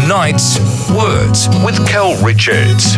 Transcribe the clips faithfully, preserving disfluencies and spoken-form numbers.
Tonight's Words with Cal Richards.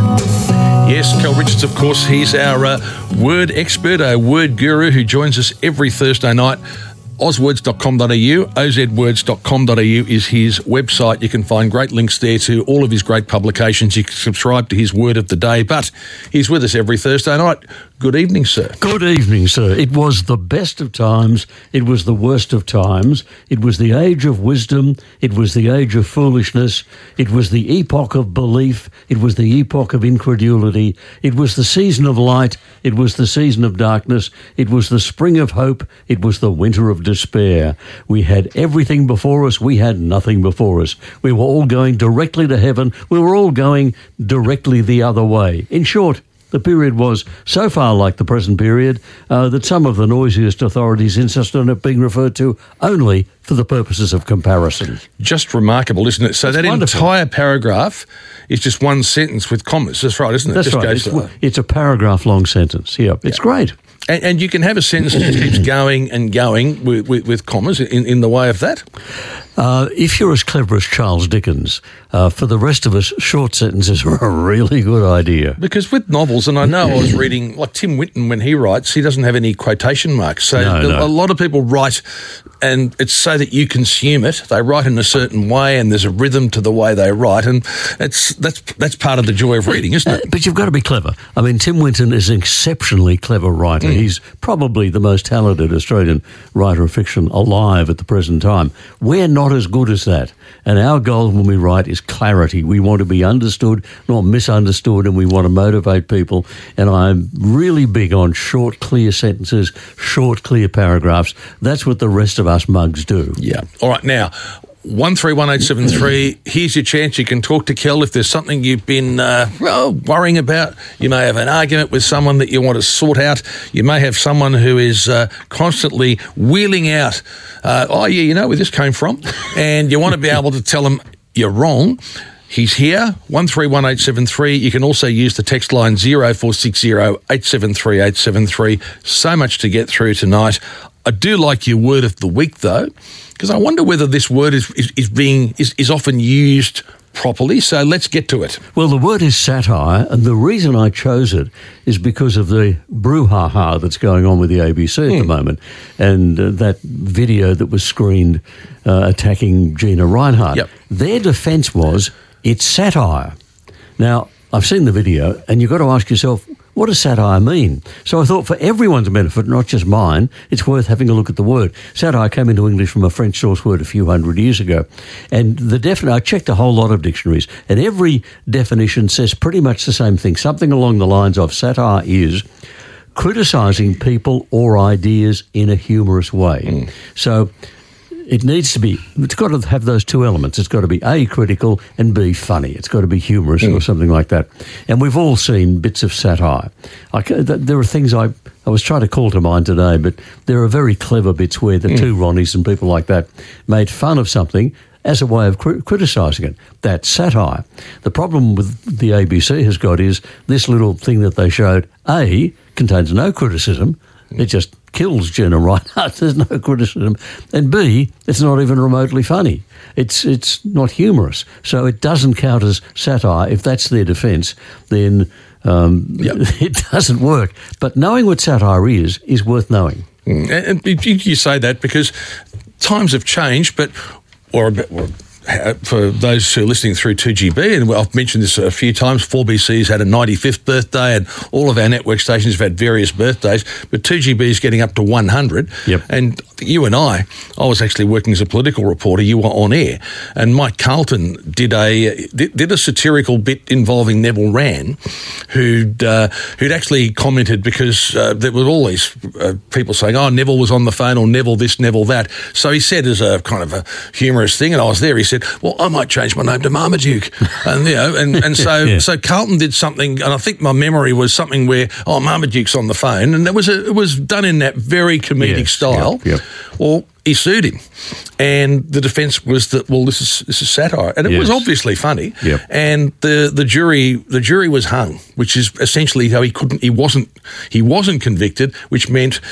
Yes, Cal Richards, of course, he's our uh, word expert, our word guru who joins us every Thursday night. oz words dot com dot a u, oz words dot com dot a u is his website. You can find great links there to all of his great publications. You can subscribe to his word of the day, but he's with us every Thursday night. Good evening, sir. Good evening, sir. It was the best of times. It was the worst of times. It was the age of wisdom. It was the age of foolishness. It was the epoch of belief. It was the epoch of incredulity. It was the season of light. It was the season of darkness. It was the spring of hope. It was the winter of despair. We had everything before us. We had nothing before us. We were all going directly to heaven. We were all going directly the other way. In short, the period was so far like the present period uh, that some of the noisiest authorities insisted on it being referred to only for the purposes of comparison. Just remarkable, isn't it? So It's that wonderful. entire paragraph is just one sentence with commas. That's right, isn't it? That's just right. Goes It's, to- it's a paragraph-long sentence. Yeah, it's Yeah. great. and, and you can have a sentence that just keeps going and going with, with, with commas in, in the way of that. Uh, if you're as clever as Charles Dickens, uh, for the rest of us, short sentences are a really good idea. Because with novels, and I know I was reading, like Tim Winton, when he writes, he doesn't have any quotation marks. So No, the- no. a lot of people write, and it's so that you consume it. They write in a certain way, and there's a rhythm to the way they write, and it's that's that's part of the joy of reading, isn't Uh, it? but you've got to be clever. I mean, Tim Winton is an exceptionally clever writer. He's probably the most talented Australian writer of fiction alive at the present time. We're not as good as that. And our goal when we write is clarity. We want to be understood, not misunderstood, and we want to motivate people. And I'm really big on short, clear sentences, short, clear paragraphs. That's what the rest of us mugs do. Yeah. All right, now, one three one eight seven three, here's your chance. You can talk to Kel if there's something you've been uh, well, worrying about. You may have an argument with someone that you want to sort out. You may have someone who is uh, constantly wheeling out, uh, oh, yeah, you know where this came from, and you want to be able to tell them you're wrong. He's here, one three one eight seven three. You can also use the text line zero four six zero eight seven three eight seven three. So much to get through tonight. I do like your word of the week, though, because I wonder whether this word is, is, is being is, is often used properly. So let's get to it. Well, the word is satire, and the reason I chose it is because of the brouhaha that's going on with the A B C at the moment, and uh, that video that was screened uh, attacking Gina Reinhardt. Yep. Their defence was, it's satire. Now, I've seen the video, and you've got to ask yourself, what does satire mean? So I thought for everyone's benefit, not just mine, it's worth having a look at the word. Satire came into English from a French source word a few hundred years ago. And the defin- I checked a whole lot of dictionaries, and every definition says pretty much the same thing. Something along the lines of satire is criticising people or ideas in a humorous way. Mm. So it needs to be, it's got to have those two elements. It's got to be A, critical, and B, funny. It's got to be humorous mm. or something like that. And we've all seen bits of satire. I, there are things I, I was trying to call to mind today, but there are very clever bits where the mm. two Ronnies and people like that made fun of something as a way of cri- criticising it. That's satire. The problem with the A B C has got is this little thing that they showed, A, contains no criticism. It just kills Gina Reinhardt. There's no criticism. And B, it's not even remotely funny. It's it's not humorous. So it doesn't count as satire. If that's their defence, then um, yep. it doesn't work. But knowing what satire is, is worth knowing. Mm. And, and you say that because times have changed, but or a bit... Or for those who are listening through two G B, and I've mentioned this a few times, four B C's had a ninety-fifth birthday, and all of our network stations have had various birthdays, but two G B is getting up to one hundred. Yep. And you and I, I was actually working as a political reporter, you were on air, and Mike Carlton did a did a satirical bit involving Neville Wran, who'd, uh, who'd actually commented because uh, there were all these uh, people saying, oh, Neville was on the phone, or Neville this, Neville that. So he said as a kind of a humorous thing, and I was there, he said, well, I might change my name to Marmaduke. And, you know, and, and so yeah. so Carlton did something, and I think my memory was something where, oh, Marmaduke's on the phone, and it was, a, it was done in that very comedic yes, style. Yep, yep. Well, he sued him, and the defence was that, well, this is this is satire, and it yes. was obviously funny. Yep. And the, the jury the jury was hung, which is essentially how he couldn't he wasn't he wasn't convicted, which meant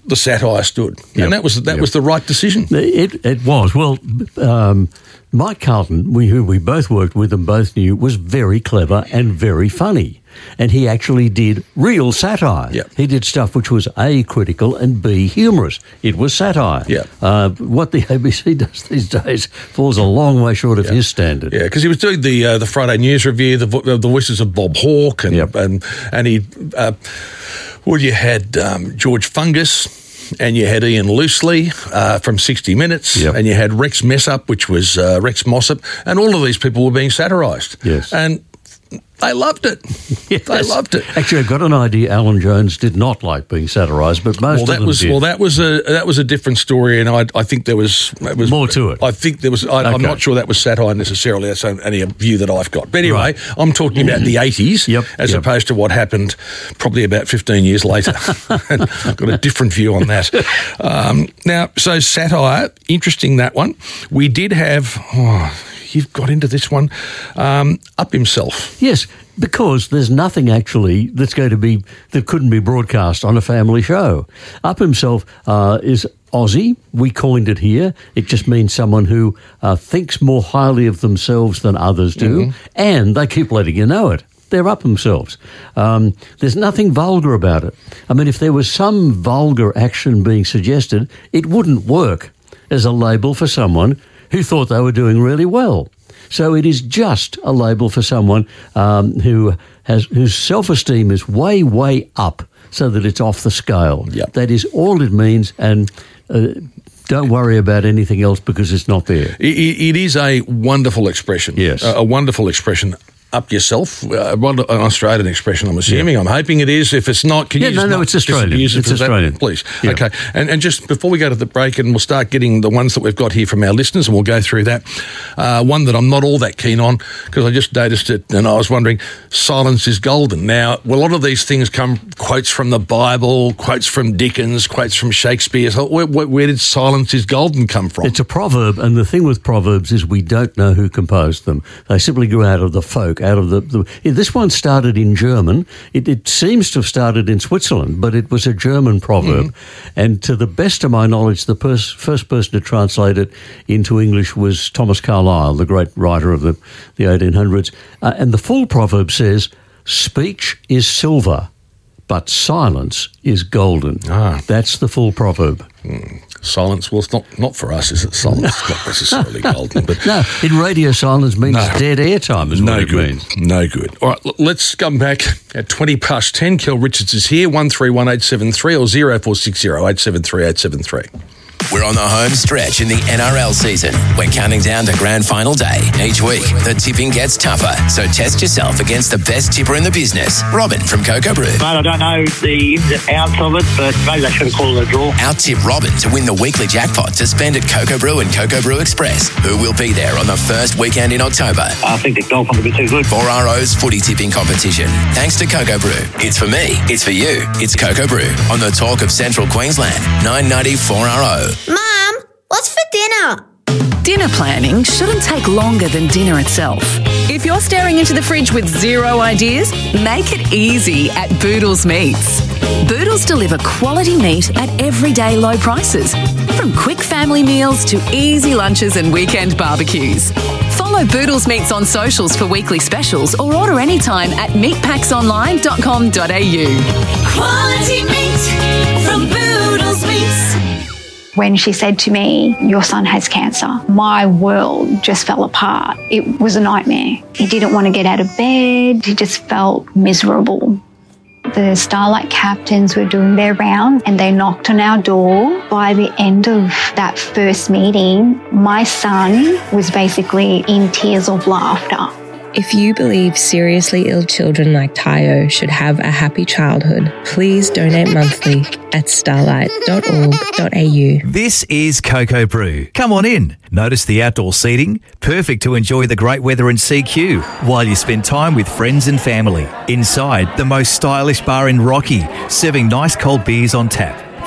the satire stood, Yep. and that was that Yep. was the right decision. It, it was. Well, um, Mike Carlton, we, who we both worked with and both knew, was very clever and very funny. And he actually did real satire. Yep. He did stuff which was A, critical, and B, humorous. It was satire. Yep. Uh, what the A B C does these days falls a long way short of his standard. Yeah, because he was doing the uh, the Friday News Review, the vo- the voices of Bob Hawke, and Yep. and and he, uh, well, you had um, George Fungus. And you had Ian Loosely uh, from sixty minutes, Yep. and you had Rex Messup, which was uh, Rex Mossop, and all of these people were being satirised. Yes. And they loved it. Yes. They loved it. Actually, I've got an idea. Alan Jones did not like being satirised, but most Well, of that them was did. well, that was a that was a different story, and I I think there was, it was More to it. I think there was. I, I'm Okay. not sure that was satire necessarily. That's only a view that I've got. But anyway, Right. I'm talking about the eighties, Yep, as yep. opposed to what happened probably about fifteen years later. I've got a different view on that. Um, now, so satire, interesting that one. We did have. Oh, you've got into this one. Um, Up Himself. Yes, because there's nothing actually that's going to be that couldn't be broadcast on a family show. Up Himself uh, is Aussie. We coined it here. It just means someone who uh, thinks more highly of themselves than others do, Mm-hmm. and they keep letting you know it. They're up themselves. Um, there's nothing vulgar about it. I mean, if there was some vulgar action being suggested, it wouldn't work as a label for someone who thought they were doing really well. So it is just a label for someone um, who has whose self-esteem is way, way up, so that it's off the scale. Yep. That is all it means, and uh, don't worry about anything else because it's not there. It, it is a wonderful expression. Yes. A, a wonderful expression. Up yourself, uh, an Australian expression, I'm assuming. I'm hoping it is. If it's not, can Yeah, you no, just no, not it's Australian. use it It's for that, Australian. please? Yeah. Okay. And, and just before we go to the break, and we'll start getting the ones that we've got here from our listeners, and we'll go through that. Uh, one that I'm not all that keen on, because I just noticed it, and I was wondering, silence is golden. Now, well, a lot of these things come, quotes from the Bible, quotes from Dickens, quotes from Shakespeare. So where, where, where did silence is golden come from? It's a proverb, and the thing with proverbs is we don't know who composed them. They simply grew out of the folk, out of the... the yeah, this one started in German. It, it seems to have started in Switzerland, but it was a German proverb. Mm-hmm. And to the best of my knowledge, the pers- first person to translate it into English was Thomas Carlyle, the great writer of the, the eighteen hundreds. Uh, and the full proverb says, "Speech is silver, but silence is golden." Ah. That's the full proverb. Mm. Silence, well, it's not, not for us, is it? Silence is not necessarily golden. But No, in radio, silence means No. dead airtime is no what it good. means. No good. All right, l- let's come back at twenty past ten. Kel Richards is here, one three one eight seven three or zero four six zero eight seven three eight seven three. We're on the home stretch in the N R L season. We're counting down to grand final day. Each week, the tipping gets tougher. So test yourself against the best tipper in the business, Robin from Cocoa Brew. Mate, I don't know the ins and outs of it, but maybe they should have called it a draw. Out-tip Robin to win the weekly jackpot to spend at Cocoa Brew and Cocoa Brew Express, who will be there on the first weekend in October. I think the Dolphins will be too good. four R O's footy tipping competition. Thanks to Cocoa Brew. It's for me. It's for you. It's Cocoa Brew on the talk of Central Queensland. nine ninety four R O. Mum, what's for dinner? Dinner planning shouldn't take longer than dinner itself. If you're staring into the fridge with zero ideas, make it easy at Boodles Meats. Boodles deliver quality meat at everyday low prices, from quick family meals to easy lunches and weekend barbecues. Follow Boodles Meats on socials for weekly specials or order anytime at meat packs online dot com dot a u. Quality meat from Boodles Meats. When she said to me, "Your son has cancer," my world just fell apart. It was a nightmare. He didn't want to get out of bed. He just felt miserable. The Starlight captains were doing their round and they knocked on our door. By the end of that first meeting, my son was basically in tears of laughter. If you believe seriously ill children like Tayo should have a happy childhood, please donate monthly at starlight dot org dot a u. This is Cocoa Brew. Come on in. Notice the outdoor seating, perfect to enjoy the great weather in C Q while you spend time with friends and family. Inside, the most stylish bar in Rocky, serving nice cold beers on tap.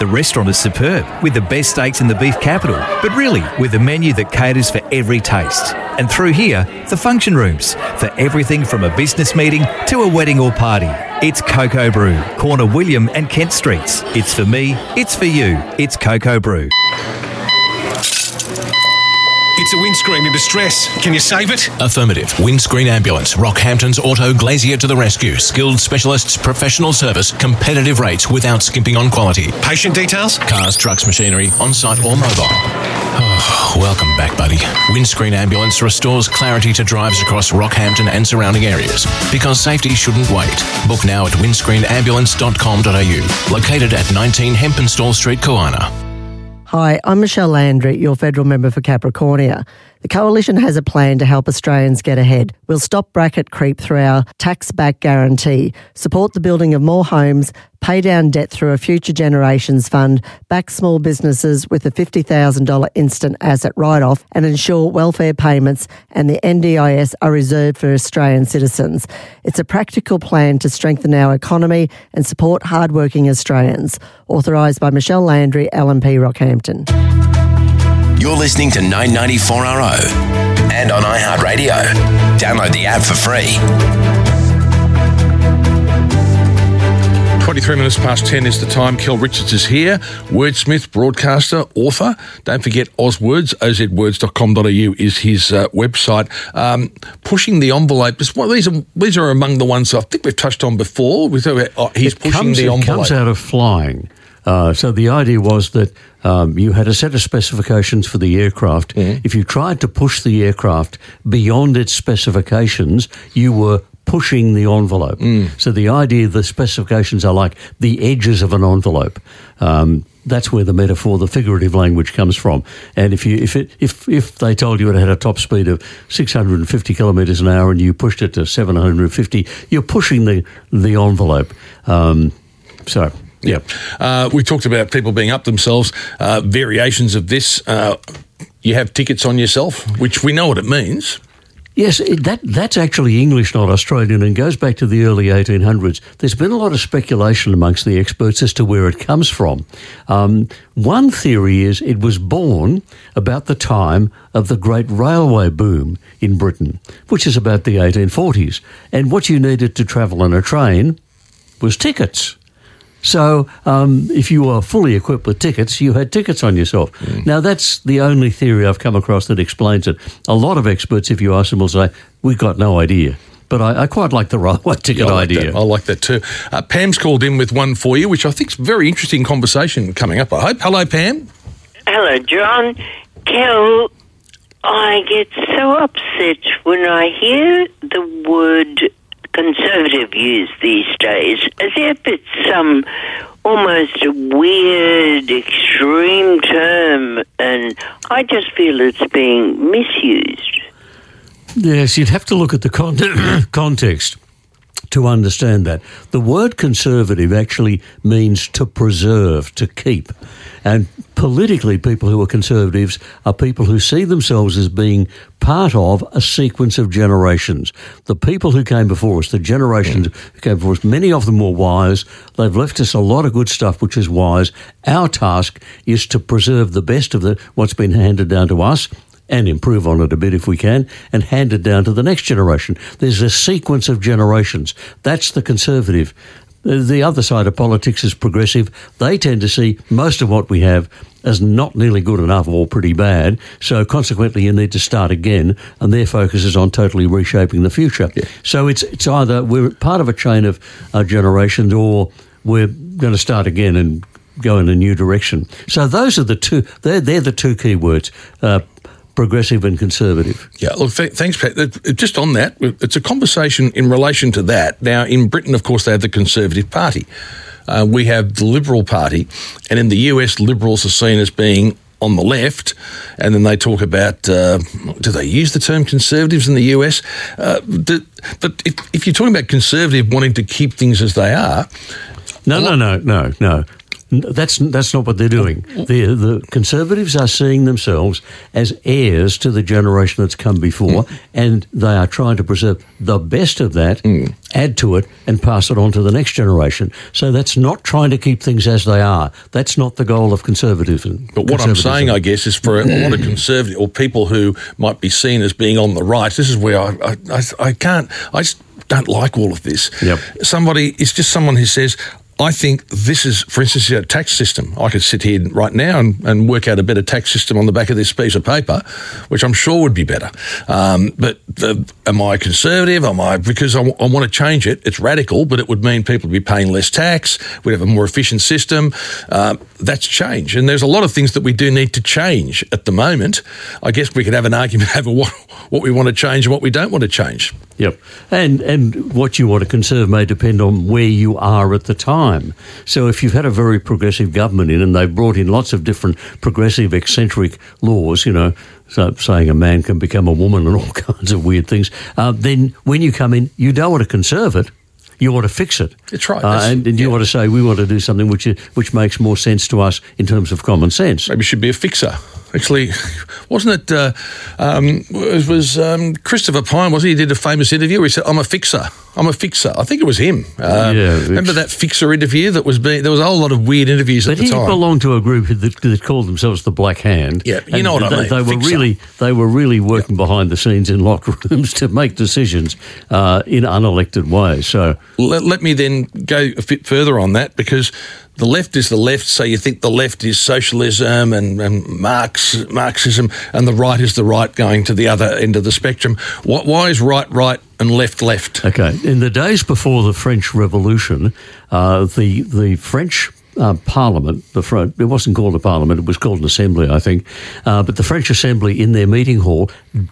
The restaurant is superb, with the best steaks in the beef capital, but really with a menu that caters for every taste. And through here, the function rooms, for everything from a business meeting to a wedding or party. It's Cocoa Brew, corner William and Kent Streets. It's for me, it's for you, it's Cocoa Brew. It's a windscreen in distress. Can you save it? Affirmative. Windscreen Ambulance. Rockhampton's Auto Glazier to the rescue. Skilled specialists, professional service, competitive rates without skimping on quality. Patient details? Cars, trucks, machinery, on-site or mobile. Oh, welcome back, buddy. Windscreen Ambulance restores clarity to drives across Rockhampton and surrounding areas. Because safety shouldn't wait. Book now at windscreen ambulance dot com dot a u. Located at nineteen Hempenstall Street, Koana. Hi, I'm Michelle Landry, your federal member for Capricornia. The Coalition has a plan to help Australians get ahead. We'll stop bracket creep through our tax-back guarantee, support the building of more homes, pay down debt through a Future Generations Fund, back small businesses with a fifty thousand dollars instant asset write-off, and ensure welfare payments and the N D I S are reserved for Australian citizens. It's a practical plan to strengthen our economy and support hard-working Australians. Authorised by Michelle Landry, L M P Rockhampton. You're listening to nine ninety-four R O and on iHeartRadio. Download the app for free. twenty-three minutes past ten is the time. Kel Richards is here, wordsmith, broadcaster, author. Don't forget Ozwords, o z words dot com dot a u is his uh, website. Um, pushing the envelope. This, well, these, are, these are among the ones I think we've touched on before. With, uh, he's it pushing comes, the envelope. It comes out of flying. Uh, so the idea was that um, you had a set of specifications for the aircraft. Mm-hmm. If you tried to push the aircraft beyond its specifications, you were pushing the envelope. Mm. So the idea, the specifications are like the edges of an envelope. Um, that's where the metaphor, the figurative language comes from. And if you if it if if they told you it had a top speed of six hundred fifty kilometres an hour and you pushed it to seven hundred fifty, you're pushing the the envelope. Um, so. Yeah. Uh, we talked about people being up themselves, uh, variations of this. Uh, you have tickets on yourself, which we know what it means. Yes, it, that that's actually English, not Australian, and goes back to the early eighteen hundreds. There's been a lot of speculation amongst the experts as to where it comes from. Um, one theory is it was born about the time of the great railway boom in Britain, which is about the eighteen forties. And what you needed to travel on a train was tickets. So um, if you were fully equipped with tickets, you had tickets on yourself. Mm. Now, that's the only theory I've come across that explains it. A lot of experts, if you ask them, will say, we've got no idea. But I, I quite like the railway ticket yeah, I like idea. That. I like that too. Uh, Pam's called in with one for you, which I think is a very interesting conversation coming up, I hope. Hello, Pam. Hello, John. Kel, I get so upset when I hear the word conservative used these days, as if it's some almost a weird, extreme term, and I just feel it's being misused. Yes, you'd have to look at the con- context to understand that. The word conservative actually means to preserve, to keep. And politically, people who are conservatives are people who see themselves as being part of a sequence of generations. The people who came before us, the generations who came before us, many of them were wise. They've left us a lot of good stuff, which is wise. Our task is to preserve the best of the, what's been handed down to us, and improve on it a bit if we can, and hand it down to the next generation. There's a sequence of generations. That's the conservative. The other side of politics is progressive. They tend to see most of what we have as not nearly good enough or pretty bad, so consequently you need to start again, and their focus is on totally reshaping the future. Yeah. So it's it's either we're part of a chain of uh, generations, or we're going to start again and go in a new direction. So those are the two, they're, they're the two key words, uh, progressive and conservative. Yeah, look, th- thanks, Pat. Just on that, it's a conversation in relation to that. Now, in Britain, of course, they have the Conservative Party. Uh, we have the Liberal Party, and in the U S, Liberals are seen as being on the left, and then they talk about, uh, do they use the term conservatives in the U S? Uh, the, but if, if you're talking about conservative wanting to keep things as they are... No, no, no, no, no. That's that's not what they're doing. The the Conservatives are seeing themselves as heirs to the generation that's come before, mm. and they are trying to preserve the best of that, mm. add to it, and pass it on to the next generation. So that's not trying to keep things as they are. That's not the goal of conservatism. But what I'm saying, I guess, is for a lot of conservative or people who might be seen as being on the right, this is where I I, I, I can't. I just don't like all of this. Yep. Somebody is just someone who says, I think this is, for instance, a tax system. I could sit here right now and, and work out a better tax system on the back of this piece of paper, which I'm sure would be better. Um, but the, am I conservative? Am I, because I, w- I want to change it. It's radical, but it would mean people would be paying less tax. We'd have a more efficient system. Uh, that's change. And there's a lot of things that we do need to change at the moment. I guess we could have an argument over what, what we want to change and what we don't want to change. Yep. And and what you want to conserve may depend on where you are at the time. So if you've had a very progressive government in and they've brought in lots of different progressive, eccentric laws, you know, so saying a man can become a woman and all kinds of weird things, uh, then when you come in, you don't want to conserve it. You want to fix it. That's right. Uh, That's, and and you yeah. want to say, we want to do something which which makes more sense to us in terms of common sense. Maybe it should be a fixer. Actually, wasn't it, uh, um, it was um, Christopher Pine, wasn't he? He did a famous interview where he said, I'm a fixer. I'm a fixer. I think it was him. Uh, yeah, remember that fixer interview that was being, there was a whole lot of weird interviews but at the time. But he belonged to a group that, that called themselves the Black Hand. Yeah, you know what they, I mean. They were fixer. really, they were really working yeah. behind the scenes in locker rooms to make decisions uh, in unelected ways. So let, let me then go a bit further on that, because the left is the left, so you think the left is socialism and, and Marx, Marxism, and the right is the right going to the other end of the spectrum. Why, why is right right and left left? Okay. In the days before the French Revolution, uh, the the French uh, Parliament, the French, it wasn't called a Parliament, it was called an Assembly, I think, uh, but the French Assembly in their meeting hall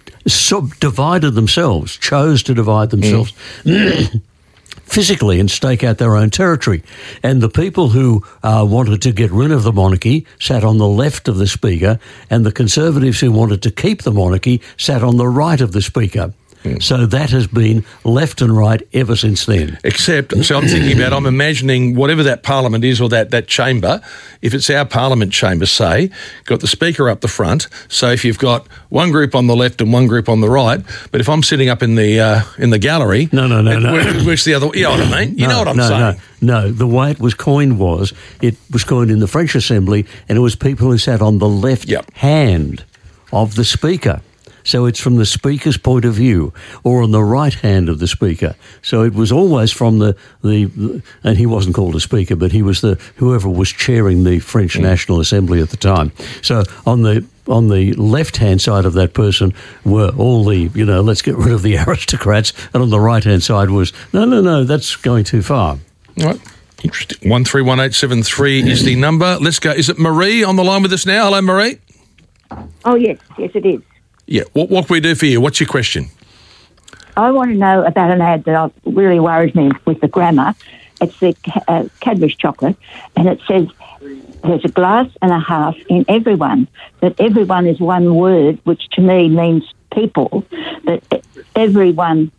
sub- divided themselves, chose to divide themselves. Mm. physically and stake out their own territory. And the people who uh, wanted to get rid of the monarchy sat on the left of the Speaker, and the Conservatives who wanted to keep the monarchy sat on the right of the Speaker. Mm. So that has been left and right ever since then. Except, so I'm thinking about, I'm imagining whatever that parliament is or that, that chamber, if it's our parliament chamber, say, got the Speaker up the front, so if you've got one group on the left and one group on the right, but if I'm sitting up in the uh, in the gallery... No, no, no, it, no. Where, where's the other... You know what I mean? You no, know what I'm no, saying? No, no. The way it was coined was, it was coined in the French Assembly, and it was people who sat on the left yep. hand of the Speaker. So it's from the Speaker's point of view, or on the right hand of the Speaker. So it was always from the, the and he wasn't called a Speaker, but he was the whoever was chairing the French mm. National Assembly at the time. So on the on the left-hand side of that person were all the, you know, let's get rid of the aristocrats, and on the right-hand side was, no, no, no, that's going too far. All right. Interesting. one three one eight seven three is the number. Let's go. Is it Marie on the line with us now? Hello, Marie. Oh, yes. Yes, it is. Yeah, what, what can we do for you? What's your question? I want to know about an ad that really worries me with the grammar. It's the uh, Cadbury's chocolate, and it says there's a glass and a half in everyone, that everyone is one word, which to me means people, that everyone...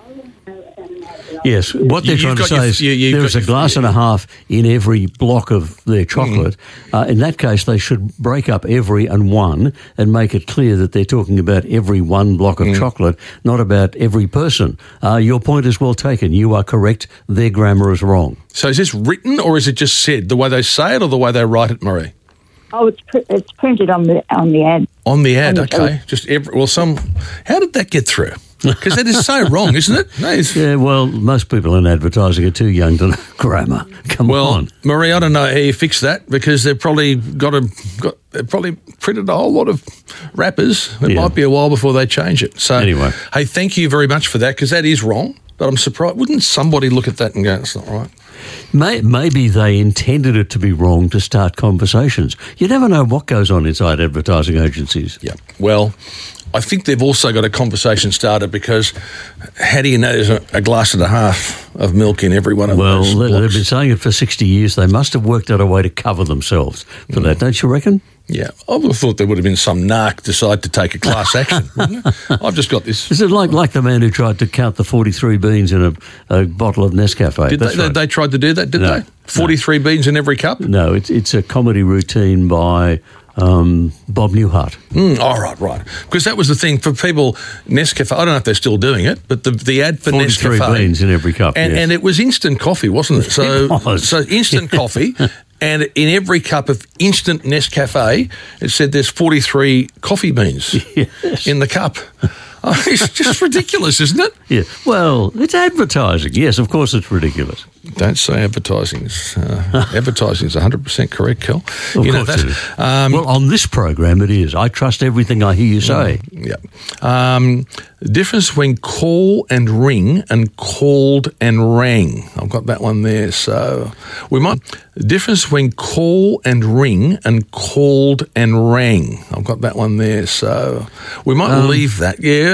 Yes, what they're You've trying to say your, is you, you there's a glass and a half in every block of their chocolate. Mm. Uh, in that case, they should break up every and one and make it clear that they're talking about every one block of mm. chocolate, not about every person. Uh, your point is well taken. You are correct. Their grammar is wrong. So is this written or is it just said, the way they say it or the way they write it, Marie? Oh, it's pr- it's printed on the on the ad. On the ad, on the, okay. Just every, well, some. How did that get through? Because that is so wrong, isn't it? No, yeah, well, most people in advertising are too young to know grammar. Come well, on. Marie, I don't know how you fix that, because they've probably got a got they've probably printed a whole lot of wrappers. It yeah. might be a while before they change it. So anyway, hey, thank you very much for that, because that is wrong. But I'm surprised. Wouldn't somebody look at that and go, "It's not right"? May, maybe they intended it to be wrong to start conversations. You never know what goes on inside advertising agencies. Yeah. Well, I think they've also got a conversation started, because how do you know there's a, a glass and a half of milk in every one of well, those Well, blocks? they've been saying it for sixty years. They must have worked out a way to cover themselves for mm. that, don't you reckon? Yeah, I would have thought there would have been some narc decide to take a class action, wouldn't it? I've just got this. Is it like, like the man who tried to count the forty-three beans in a, a bottle of Nescafe? Did That's they, right. they tried to do that, did No, they? forty-three no. beans in every cup? No, it's it's a comedy routine by um, Bob Newhart. Mm, oh, right, right. Because that was the thing for people, Nescafe, I don't know if they're still doing it, but the, the ad for forty-three Nescafe. beans in every cup, And, yes. and it was instant coffee, wasn't it? So, It was. so instant coffee. And in every cup of instant Nescafe, it said there's forty-three coffee beans Yes. in the cup. Oh, it's just ridiculous, isn't it? Yeah. Well, it's advertising. Yes, of course it's ridiculous. Don't say advertising's uh, advertising's one hundred percent correct, Kel. Of you know course that. it is. Um, well, on this program it is. I trust everything I hear you say. Yeah. Um, the difference between call and ring and called and rang. I've got that one there. So we might. The difference between call and ring and called and rang. I've got that one there. So we might Um, leave that. Yeah.